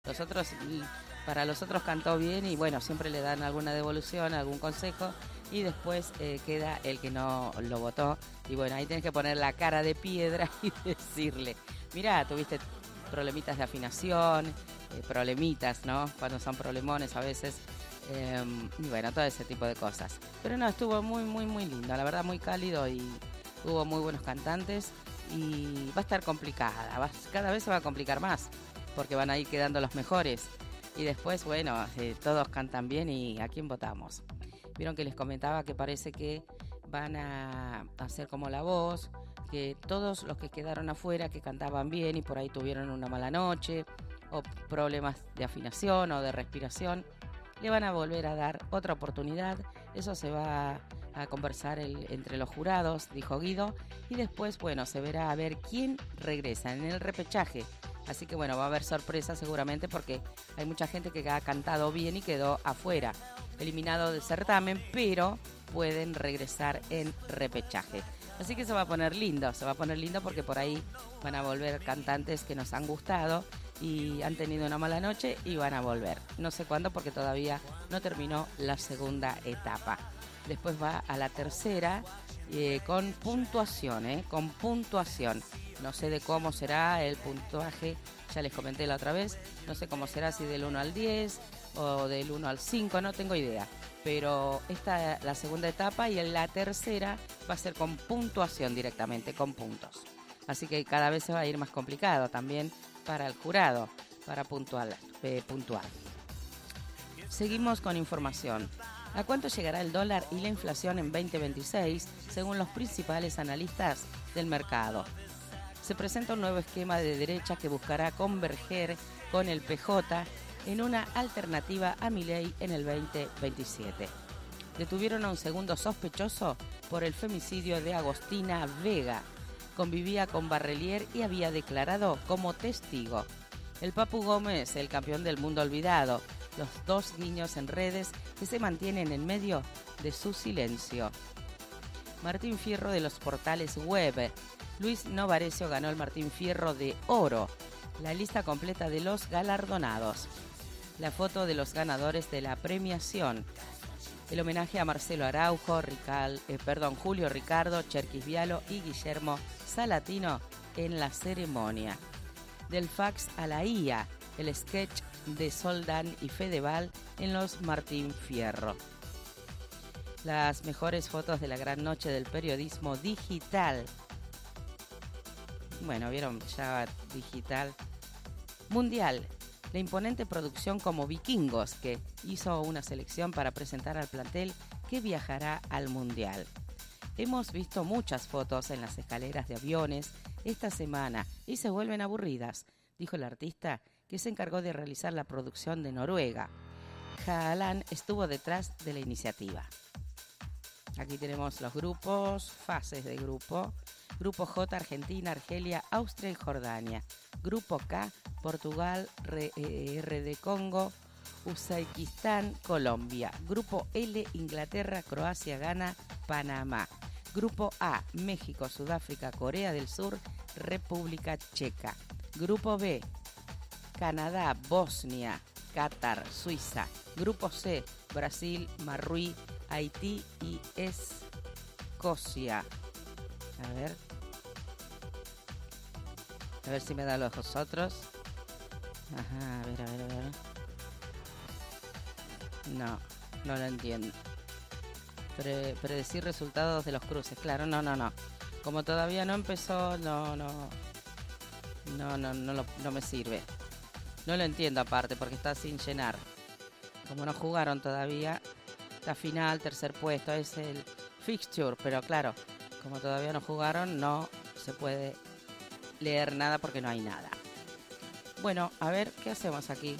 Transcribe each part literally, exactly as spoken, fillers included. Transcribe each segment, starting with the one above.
Los otros, para los otros cantó bien y bueno, siempre le dan alguna devolución, algún consejo y después eh, queda el que no lo votó. Y bueno, ahí tenés que poner la cara de piedra y decirle, mirá, tuviste problemitas de afinación, eh, problemitas, ¿no? Cuando son problemones a veces. Eh, y bueno, todo ese tipo de cosas. Pero no, estuvo muy, muy, muy lindo, la verdad muy cálido y hubo muy buenos cantantes y va a estar complicada, va, cada vez se va a complicar más porque van a ir quedando los mejores. Y después, bueno, eh, todos cantan bien y ¿a quién votamos? Vieron que les comentaba que parece que van a hacer como La Voz, que todos los que quedaron afuera, que cantaban bien y por ahí tuvieron una mala noche o problemas de afinación o de respiración, le van a volver a dar otra oportunidad. Eso se va a conversar el, entre los jurados, dijo Guido, y después, bueno, se verá a ver quién regresa en el repechaje. Así que bueno, va a haber sorpresa seguramente porque hay mucha gente que ha cantado bien y quedó afuera, eliminado del certamen, pero pueden regresar en repechaje. Así que se va a poner lindo, se va a poner lindo porque por ahí van a volver cantantes que nos han gustado y han tenido una mala noche y van a volver. No sé cuándo porque todavía no terminó la segunda etapa. Después va a la tercera eh, con puntuación, eh, con puntuación. No sé de cómo será el puntaje, ya les comenté la otra vez, no sé cómo será, si del uno al diez o del uno al cinco, no tengo idea. Pero esta es la segunda etapa y en la tercera va a ser con puntuación directamente, con puntos. Así que cada vez se va a ir más complicado también para el jurado, para puntual, eh, puntuar. Seguimos con información. ¿A cuánto llegará el dólar y la inflación en veinte veintiséis, según los principales analistas del mercado? Se presenta un nuevo esquema de derecha que buscará converger con el P J en una alternativa a Milei en el veinte veintisiete. Detuvieron a un segundo sospechoso por el femicidio de Agostina Vega. Convivía con Barrelier y había declarado como testigo. El Papu Gómez, el campeón del mundo olvidado. Los dos guiños en redes que se mantienen en medio de su silencio. Martín Fierro de los portales web. Luis Novarecio ganó el Martín Fierro de Oro. La lista completa de los galardonados. La foto de los ganadores de la premiación. El homenaje a Marcelo Araujo, Rical, eh, perdón, Julio Ricardo, Cherkis Vialo y Guillermo Salatino en la ceremonia. Del fax a la I A, el sketch de Soldán y Fedeval en los Martín Fierro. Las mejores fotos de la gran noche del periodismo digital. Bueno, vieron ya digital. Mundial. La imponente producción como Vikingos, que hizo una selección para presentar al plantel que viajará al Mundial. Hemos visto muchas fotos en las escaleras de aviones esta semana y se vuelven aburridas, dijo el artista que se encargó de realizar la producción de Noruega. Haaland estuvo detrás de la iniciativa. Aquí tenemos los grupos, fases de grupo. Grupo J, Argentina, Argelia, Austria y Jordania. Grupo K, Portugal, R D Congo, Uzbekistán, Colombia. Grupo L, Inglaterra, Croacia, Ghana, Panamá. Grupo A, México, Sudáfrica, Corea del Sur, República Checa. Grupo B, Canadá, Bosnia, Qatar, Suiza. Grupo C, Brasil, Marruecos, Haití y Escocia. A ver. A ver si me da los otros. Ajá, a ver, a ver, a ver. No, no lo entiendo. Pre- predecir resultados de los cruces. Claro, no, no, no. Como todavía no empezó, no, no. No, no, no, lo, no me sirve. No lo entiendo aparte porque está sin llenar. Como no jugaron todavía, la final, tercer puesto, es el fixture. Pero claro, como todavía no jugaron, no se puede leer nada porque no hay nada. Bueno, a ver, ¿qué hacemos aquí?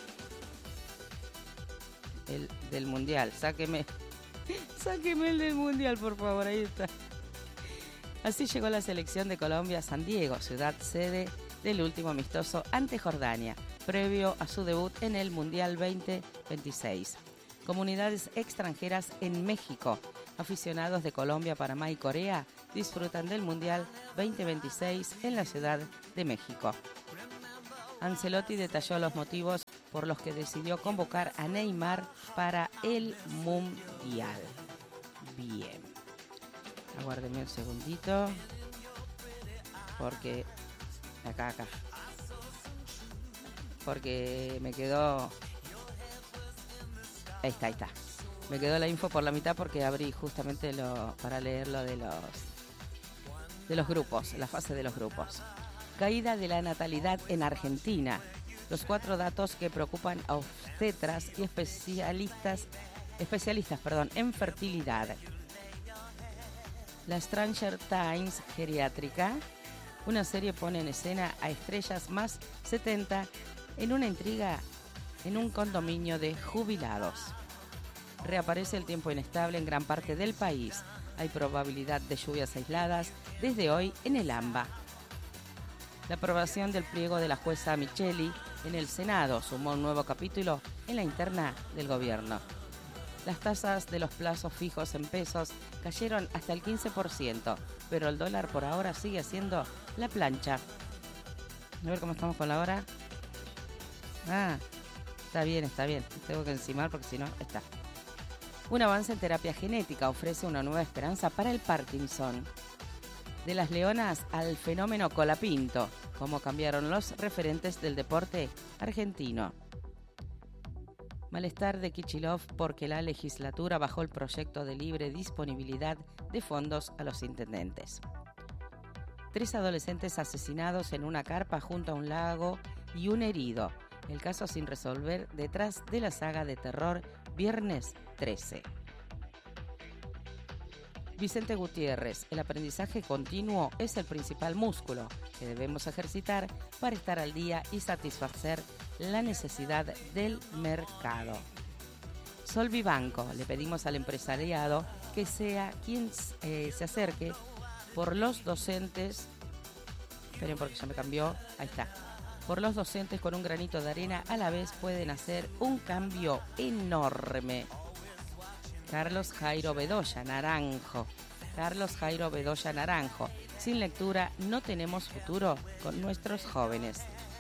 El del Mundial. Sáqueme. Sáqueme el del Mundial, por favor. Ahí está. Así llegó la selección de Colombia a San Diego, ciudad sede del último amistoso ante Jordania, previo a su debut en el Mundial veinte veintiséis. Comunidades extranjeras en México, aficionados de Colombia, Panamá y Corea disfrutan del Mundial veinte veintiséis en la Ciudad de México. Ancelotti detalló los motivos por los que decidió convocar a Neymar para el Mundial. Bien. Aguárdeme un segundito. Porque... Acá, acá. Porque me quedó... Ahí está, ahí está. Me quedó la info por la mitad porque abrí justamente lo, para leer lo de los, de los grupos, la fase de los grupos. Caída de la natalidad en Argentina. Los cuatro datos que preocupan a obstetras y especialistas, especialistas perdón, en fertilidad. La Stranger Times geriátrica. Una serie pone en escena a estrellas más setenta en una intriga en un condominio de jubilados. Reaparece el tiempo inestable en gran parte del país. Hay probabilidad de lluvias aisladas desde hoy en el AMBA. La aprobación del pliego de la jueza Micheli en el Senado sumó un nuevo capítulo en la interna del gobierno. Las tasas de los plazos fijos en pesos cayeron hasta el quince por ciento, pero el dólar por ahora sigue siendo la plancha. A ver cómo estamos con la hora. Ah, está bien, está bien. Tengo que encimar porque si no, está. Un avance en terapia genética ofrece una nueva esperanza para el Parkinson. De las leonas al fenómeno Colapinto, cómo cambiaron los referentes del deporte argentino. Malestar de Kicillof porque la legislatura bajó el proyecto de libre disponibilidad de fondos a los intendentes. Tres adolescentes asesinados en una carpa junto a un lago y un herido. El caso sin resolver detrás de la saga de terror Viernes trece. Vicente Gutiérrez, el aprendizaje continuo es el principal músculo que debemos ejercitar para estar al día y satisfacer la necesidad del mercado. Solvibanco, le pedimos al empresariado que sea quien eh, se acerque por los docentes, esperen porque ya me cambió, ahí está, por los docentes con un granito de arena a la vez pueden hacer un cambio enorme. Carlos Jairo Bedoya Naranjo. Carlos Jairo Bedoya Naranjo. Sin lectura no tenemos futuro con nuestros jóvenes.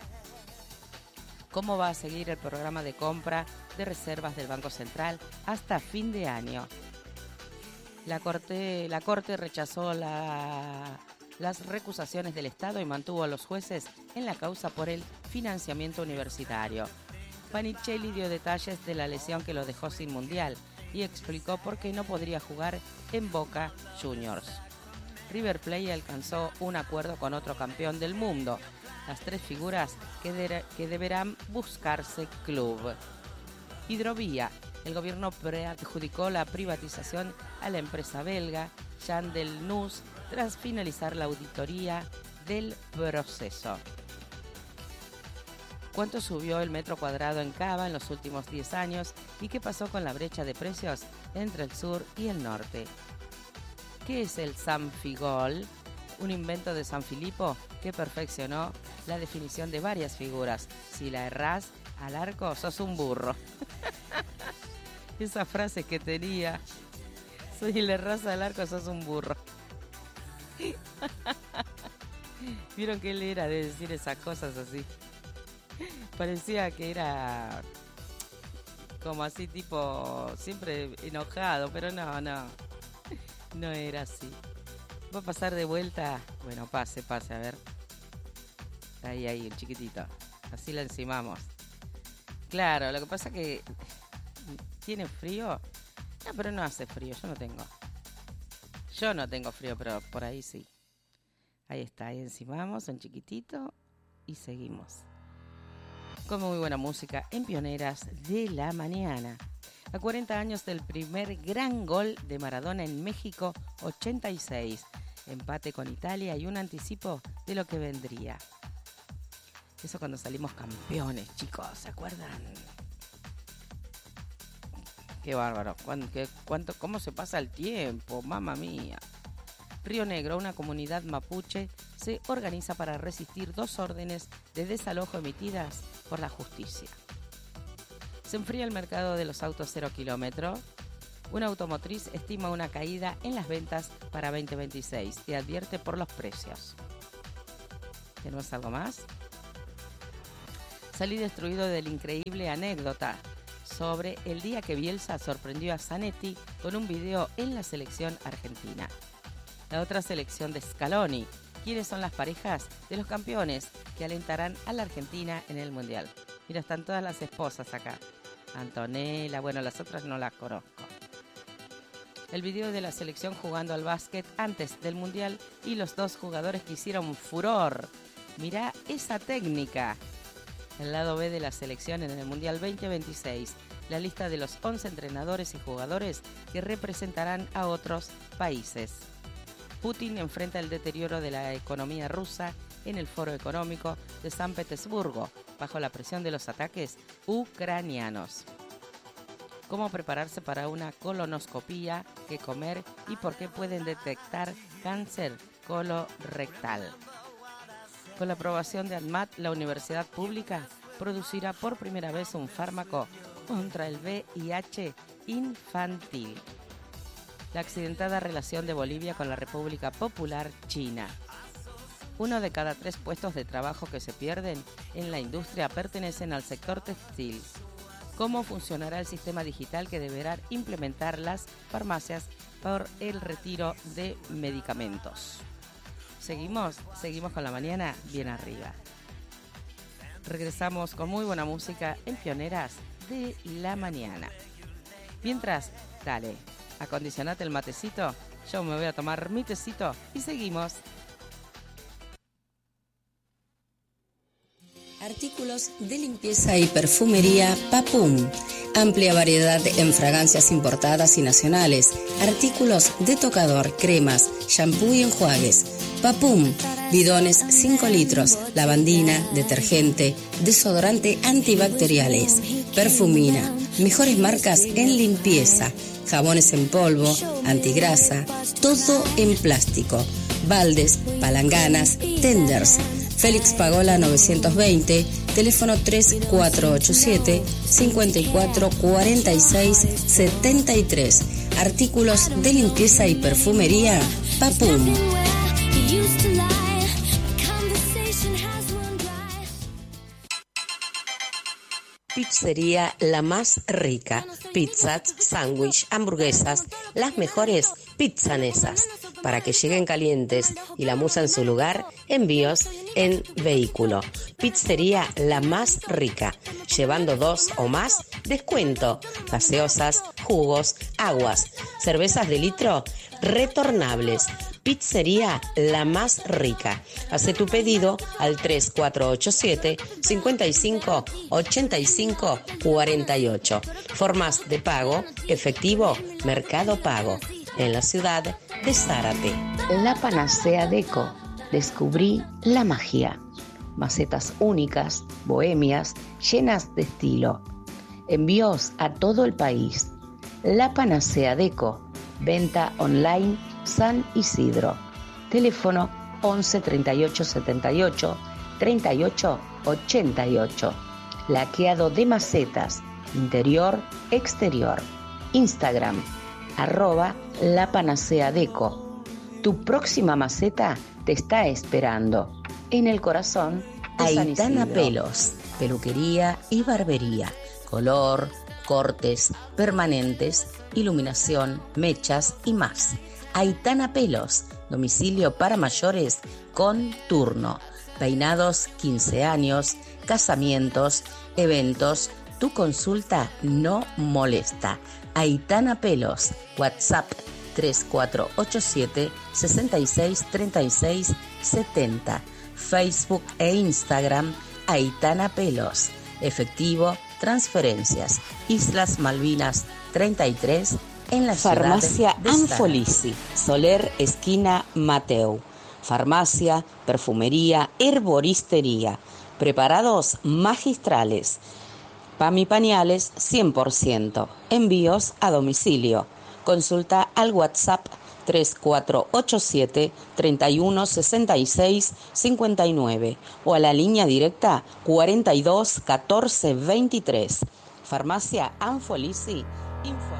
¿Cómo va a seguir el programa de compra de reservas del Banco Central hasta fin de año? La Corte, la Corte rechazó la, las recusaciones del Estado y mantuvo a los jueces en la causa por el financiamiento universitario. Panichelli dio detalles de la lesión que lo dejó sin mundial y explicó por qué no podría jugar en Boca Juniors. River Plate alcanzó un acuerdo con otro campeón del mundo. Las tres figuras que, de, que deberán buscarse club. Hidrovía. El gobierno preadjudicó la privatización a la empresa belga Jan Del Nus tras finalizar la auditoría del proceso. ¿Cuánto subió el metro cuadrado en Cava en los últimos diez años y qué pasó con la brecha de precios entre el sur y el norte? ¿Qué es el Sanfigol? Un invento de San Filipo que perfeccionó la definición de varias figuras. Si la errás al arco, sos un burro. Esa frase que tenía. Si le errás al arco, sos un burro. ¿Vieron que él era de decir esas cosas así? Parecía que era como así tipo siempre enojado, pero no, no, no era así. ¿Va a pasar de vuelta? Bueno, pase, pase, a ver. Ahí, ahí, el chiquitito. Así la encimamos. Claro, lo que pasa que ¿tiene frío? No, pero no hace frío, yo no tengo. Yo no tengo frío, pero por ahí sí. Ahí está, ahí encimamos, un chiquitito y seguimos. Con muy buena música en Pioneras de la Mañana. A cuarenta años del primer gran gol de Maradona en México ochenta y seis. Empate con Italia y un anticipo de lo que vendría. Eso cuando salimos campeones, chicos, ¿se acuerdan? Qué bárbaro. ¿Cuánto, qué, cuánto, ¿Cómo se pasa el tiempo? Mamma mía. Río Negro, una comunidad mapuche, se organiza para resistir dos órdenes de desalojo emitidas por la justicia. Se enfría el mercado de los autos cero kilómetro. Una automotriz estima una caída en las ventas para veinte veintiséis y advierte por los precios. ¿Tenemos algo más? Salí destruido del increíble anécdota sobre el día que Bielsa sorprendió a Zanetti con un video en la selección argentina. La otra selección de Scaloni. ¿Quiénes son las parejas de los campeones que alentarán a la Argentina en el Mundial? Mira, están todas las esposas acá. Antonella, bueno, las otras no las conozco. El video de la selección jugando al básquet antes del Mundial y los dos jugadores que hicieron furor. Mirá esa técnica. El lado B de la selección en el Mundial veinte veintiséis. La lista de los once entrenadores y jugadores que representarán a otros países. Putin enfrenta el deterioro de la economía rusa en el Foro Económico de San Petersburgo, bajo la presión de los ataques ucranianos. Cómo prepararse para una colonoscopía, qué comer y por qué pueden detectar cáncer colorectal. Con la aprobación de ANMAT, la universidad pública producirá por primera vez un fármaco contra el V I H infantil. La accidentada relación de Bolivia con la República Popular China. Uno de cada tres puestos de trabajo que se pierden en la industria pertenecen al sector textil. ¿Cómo funcionará el sistema digital que deberán implementar las farmacias por el retiro de medicamentos? Seguimos, seguimos con la mañana bien arriba. Regresamos con muy buena música en Pioneras de la Mañana. Mientras, dale, acondicionate el matecito, yo me voy a tomar mi tecito y seguimos. Artículos de limpieza y perfumería Papum. Amplia variedad en fragancias importadas y nacionales. Artículos de tocador, cremas, shampoo y enjuagues. Papum. Bidones cinco litros. Lavandina, detergente, desodorante antibacteriales. Perfumina. Mejores marcas en limpieza. Jabones en polvo, antigrasa. Todo en plástico. Baldes, palanganas, tenders. Félix Pagola novecientos veinte, teléfono tres cuatro ocho siete, cinco cuatro cuatro seis siete tres. Artículos de limpieza y perfumería Papum. Pizzería La Más Rica. Pizzas, sándwich, hamburguesas, las mejores pizzanesas. Para que lleguen calientes y la musa en su lugar, envíos en vehículo. Pizzería La Más Rica. Llevando dos o más, descuento. Gaseosas, jugos, aguas, cervezas de litro, retornables. Pizzería La Más Rica. Hace tu pedido al tres cuatro ocho siete, cinco cinco, ocho cinco cuatro ocho. Formas de pago, efectivo, Mercado Pago. En la ciudad de Zárate. La Panacea Deco. Descubrí la magia. Macetas únicas, bohemias, llenas de estilo. Envíos a todo el país. La Panacea Deco. Venta online San Isidro. Teléfono once treinta y ocho setenta y ocho treinta y ocho ochenta y ocho. Laqueado de macetas, interior, exterior. Instagram, arroba La Panacea Deco. Tu próxima maceta te está esperando. En el corazón de San Aitana Isidro. Pelos, peluquería y barbería. Color, cortes, permanentes, iluminación, mechas y más. Aitana Pelos, domicilio para mayores con turno. Peinados quince años, casamientos, eventos. Tu consulta no molesta. Aitana Pelos, WhatsApp tres cuatro ocho siete, sesenta y seis treinta y seis setenta. Facebook e Instagram Aitana Pelos. Efectivo, transferencias. Islas Malvinas treinta y tres en la Farmacia ciudad de Anfolisi, Soler, esquina Mateu. Farmacia, perfumería, herboristería. Preparados magistrales. P A M y pañales cien por ciento. Envíos a domicilio. Consulta al WhatsApp tres cuatro ocho siete, treinta y uno sesenta y seis cincuenta y nueve o a la línea directa cuarenta y dos catorce veintitrés. Farmacia Anfolisi. Info